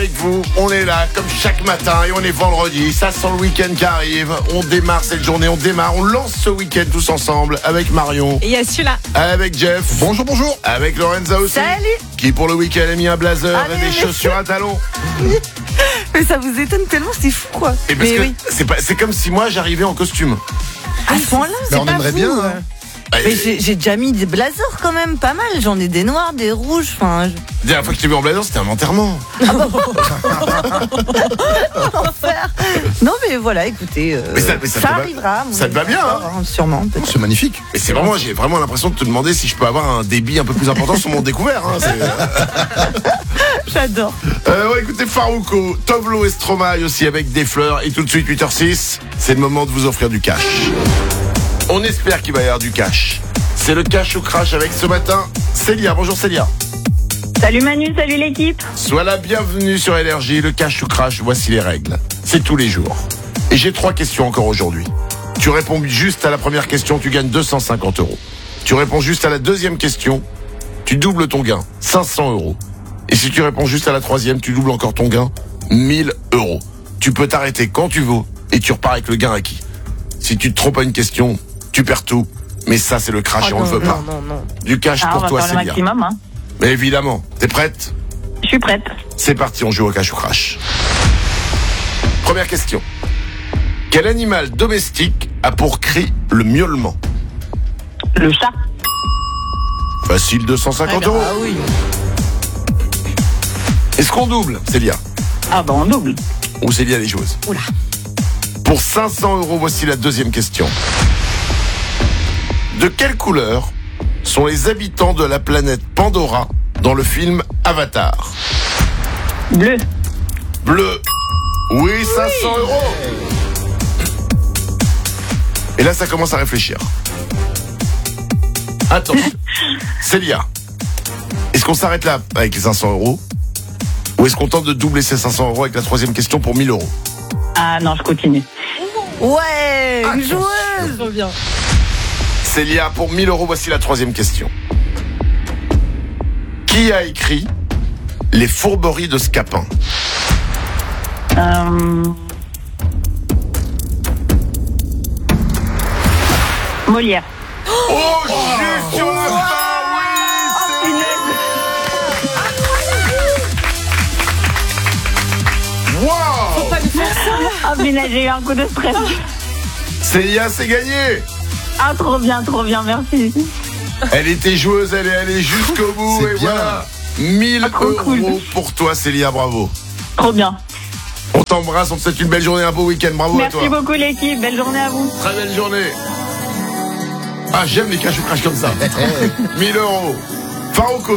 avec vous. On est là comme chaque matin et on est vendredi. Ça sent le week-end qui arrive. On démarre cette journée, on lance ce week-end tous ensemble avec Marion. Et il y a celui-là. Avec Jeff. Bonjour. Avec Lorenza aussi. Salut. Qui pour le week-end a mis un blazer Ah, et mais des chaussures à talons. Mais ça vous étonne tellement, c'est fou quoi. Et parce Mais que oui. c'est comme si moi j'arrivais en costume. À ce point-là, c'est on pas aimerait fou, bien. ouais. Mais j'ai déjà mis des blazers quand même, pas mal. J'en ai des noirs, des rouges. Enfin, La dernière fois que je t'ai vu en blazer, c'était un enterrement. non mais voilà, écoutez, Mais ça te va- arrivera. à mon ça te va avis, bien, hein sûrement. peut-être. C'est magnifique. Et c'est vraiment, j'ai vraiment l'impression de te demander si je peux avoir un débit un peu plus important sur mon découvert. Hein, J'adore. ouais, écoutez, Farouko, Toblo et Stromae aussi avec des fleurs. Et tout de suite, 8h06, c'est le moment de vous offrir du cash. On espère qu'il va y avoir du cash. C'est le cash ou crash avec ce matin Célia. Bonjour Célia. Salut Manu, salut l'équipe. Sois la bienvenue sur Énergie. Le cash ou crash, voici les règles. C'est tous les jours. Et j'ai 3 questions encore aujourd'hui. Tu réponds juste à la première question, tu gagnes 250 €. Tu réponds juste à la deuxième question, tu doubles ton gain, 500 €. Et si tu réponds juste à la troisième, tu doubles encore ton gain, 1000 €. Tu peux t'arrêter quand tu veux et tu repars avec le gain acquis. Si tu te trompes à une question, tu perds tout. Mais ça, c'est le crash et on ne le veut pas. Non. Du cash Ah, on pour va toi, faire le Célia. maximum. Hein. Mais évidemment, t'es prête ? Je suis prête. C'est parti, on joue au cash ou crash. Première question. Quel animal domestique a pour cri le miaulement ? Le chat. Facile, 250 €. Ah oui. Est-ce qu'on double, Célia ? Ah bah on double. Ou Célia les joueuses ? Oula. Pour 500 €, voici la deuxième question. De quelle couleur sont les habitants de la planète Pandora dans le film Avatar ? Bleu. Bleu. Oui, 500 €. Et là, ça commence à réfléchir. Attention. Célia, est-ce qu'on s'arrête là avec les 500 € ou est-ce qu'on tente de doubler ces 500 € avec la troisième question pour 1000 €? Ah non, je continue. Ouais, une Attention. joueuse. Trop bien. Célia, pour 1000 €, voici la troisième question. Qui a écrit Les fourberies de Scapin ? Molière. Oh, juste sur le pas, oui, c'est... Wow. Pas nous faire ça. Ah punaise, j'ai eu un coup de stress. Célia, c'est gagné. Ah trop bien, merci. Elle était joueuse, elle est allée jusqu'au bout. C'est Et bien. voilà, 1000 trop € cool. pour toi, Célia, bravo. Trop bien. On t'embrasse, on te souhaite une belle journée, un beau week-end, bravo Merci à toi. beaucoup l'équipe, belle journée à vous. Très belle journée. Ah, j'aime les cash ou crash comme ça. 1000 €. Farouko.